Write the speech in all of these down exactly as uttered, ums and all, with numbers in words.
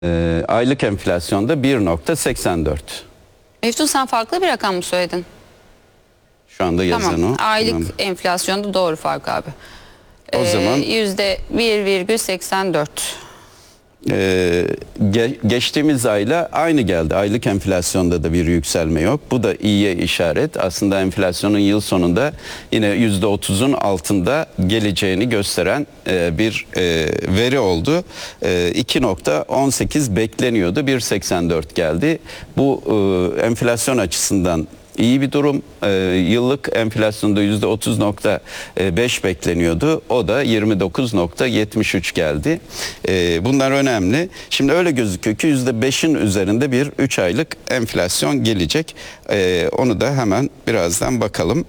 Ee, aylık enflasyonda bir nokta seksen dört. Meftun, sen farklı bir rakam mı söyledin? Şu anda yazan Tamam. o. Aylık Tamam. enflasyonda doğru fark abi. O Ee, zaman yüzde bir virgül seksen dört. e, ge- geçtiğimiz ayla aynı geldi. Aylık enflasyonda da bir yükselme yok. Bu da iyiye işaret. Aslında enflasyonun yıl sonunda yine yüzde otuzun altında geleceğini gösteren e, bir e, veri oldu. E, iki nokta on sekiz bekleniyordu. bir nokta seksen dört geldi. Bu e, enflasyon açısından İyi bir durum. Ee, yıllık enflasyonda yüzde otuz nokta beş bekleniyordu. O da yirmi dokuz nokta yetmiş üç geldi. Ee, bunlar önemli. Şimdi öyle gözüküyor ki yüzde beşin üzerinde bir üç aylık enflasyon gelecek. Ee, onu da hemen birazdan bakalım.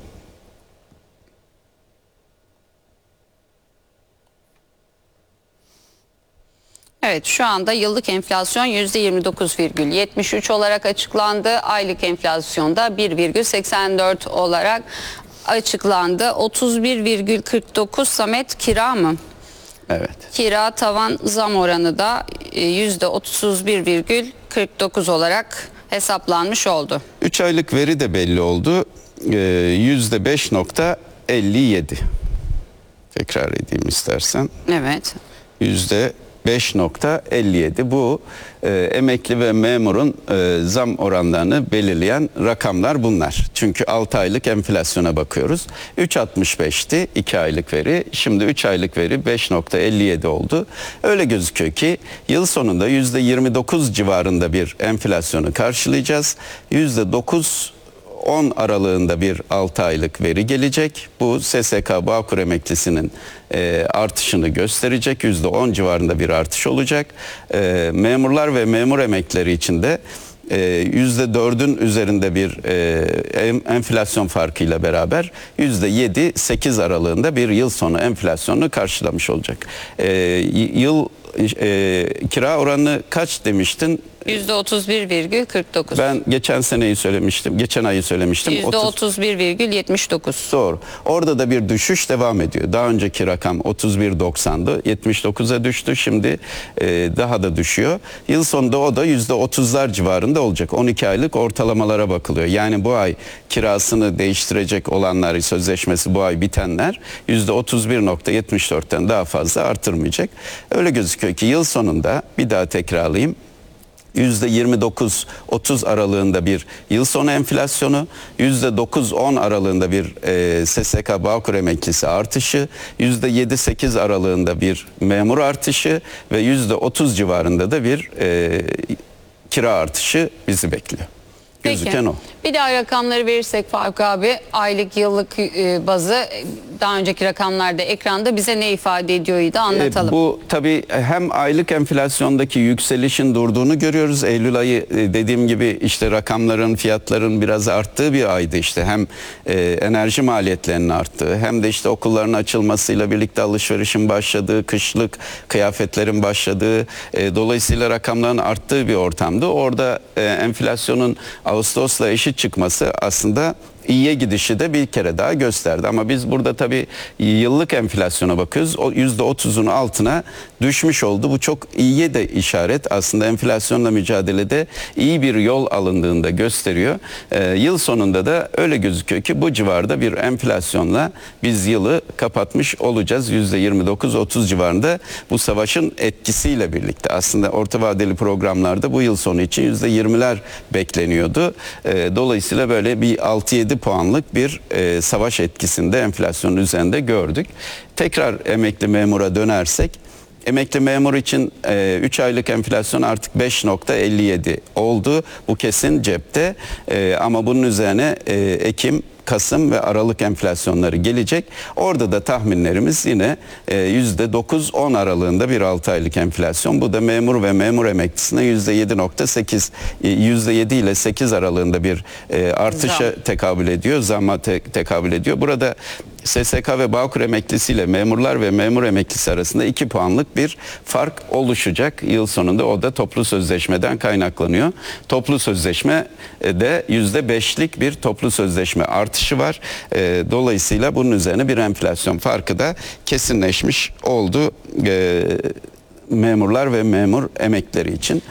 Evet, şu anda yıllık enflasyon yüzde yirmi dokuz virgül yetmiş üç olarak açıklandı. Aylık enflasyonda bir virgül seksen dört olarak açıklandı. otuz bir virgül kırk dokuz Samet, kira mı? Evet. Kira tavan zam oranı da yüzde otuz bir virgül kırk dokuz olarak hesaplanmış oldu. üç aylık veri de belli oldu. Ee, yüzde beş nokta elli yedi. Tekrar edeyim istersen. Evet. Yüzde beş nokta elli yedi. Bu e, emekli ve memurun e, zam oranlarını belirleyen rakamlar bunlar. Çünkü altı aylık enflasyona bakıyoruz. üç nokta altmış beşti iki aylık veri. Şimdi üç aylık veri beş nokta elli yedi oldu. Öyle gözüküyor ki yıl sonunda yüzde yirmi dokuz civarında bir enflasyonu karşılayacağız. yüzde dokuz on aralığında bir altı aylık veri gelecek. Bu S S K Bağkur emeklisinin e, artışını gösterecek. yüzde on civarında bir artış olacak. E, memurlar ve memur emeklileri için de e, yüzde dördün üzerinde bir e, enflasyon farkıyla beraber yüzde yedi sekiz aralığında bir yıl sonu enflasyonunu karşılamış olacak. E, yıl e, kira oranı kaç demiştin? yüzde otuz bir virgül kırk dokuz. Ben geçen seneyi söylemiştim. Geçen ayı söylemiştim. yüzde otuz bir virgül yetmiş dokuz. Doğru. Orada da bir düşüş devam ediyor. Daha önceki rakam otuz bir doksandı. yetmiş dokuza düştü. Şimdi e, daha da düşüyor. Yıl sonunda o da yüzde otuzlar civarında olacak. on iki aylık ortalamalara bakılıyor. Yani bu ay kirasını değiştirecek olanlar, sözleşmesi bu ay bitenler yüzde otuz bir nokta yetmiş dörtten daha fazla artırmayacak. Öyle gözüküyor ki yıl sonunda, bir daha tekrarlayayım, yüzde yirmi dokuz otuz aralığında bir yıl sonu enflasyonu, yüzde dokuz on aralığında bir e, S S K Bağkur emeklisi artışı, yüzde yedi sekiz aralığında bir memur artışı ve yüzde otuz civarında da bir e, kira artışı bizi bekliyor. Gözüken Peki. o. Bir daha rakamları verirsek Faruk abi, aylık yıllık e, bazı daha önceki rakamlarda ekranda bize ne ifade ediyor'yu da anlatalım. E, bu tabii hem aylık enflasyondaki yükselişin durduğunu görüyoruz. Eylül ayı e, dediğim gibi işte rakamların, fiyatların biraz arttığı bir aydı işte. Hem e, enerji maliyetlerinin arttığı, hem de işte okulların açılmasıyla birlikte alışverişin başladığı, kışlık kıyafetlerin başladığı, e, dolayısıyla rakamların arttığı bir ortamdı. Orada e, enflasyonun Ağustos'la eşit çıkması aslında iyiye gidişi de bir kere daha gösterdi. Ama biz burada tabii yıllık enflasyona bakıyoruz. O yüzde otuzun altına düşmüş oldu. Bu çok iyiye de işaret. Aslında enflasyonla mücadelede iyi bir yol alındığını da gösteriyor. Ee, yıl sonunda da öyle gözüküyor ki bu civarda bir enflasyonla biz yılı kapatmış olacağız. yüzde yirmi dokuz otuz civarında bu savaşın etkisiyle birlikte. Aslında orta vadeli programlarda bu yıl sonu için yüzde yirmiler bekleniyordu. Ee, dolayısıyla böyle bir altı yedi puanlık bir e, savaş etkisinde enflasyonun üzerinde gördük. Tekrar emekli memura dönersek, emekli memur için üç e, aylık enflasyon artık beş nokta elli yedi oldu. Bu kesin cepte e, ama bunun üzerine e, Ekim, Kasım ve Aralık enflasyonları gelecek. Orada da tahminlerimiz yine yüzde dokuz on aralığında bir altı aylık enflasyon. Bu da memur ve memur emeklisine yüzde yedi nokta sekiz, yüzde yedi ile sekiz aralığında bir e, artışa Zam. tekabül ediyor. Zamma te, tekabül ediyor. Burada S S K ve Bağkur emeklisiyle memurlar ve memur emeklisi arasında iki puanlık bir fark oluşacak. Yıl sonunda o da toplu sözleşmeden kaynaklanıyor. Toplu sözleşme de yüzde beşlik bir toplu sözleşme artışı var. E, dolayısıyla bunun üzerine bir enflasyon farkı da kesinleşmiş oldu. E, memurlar ve memur emekleri için.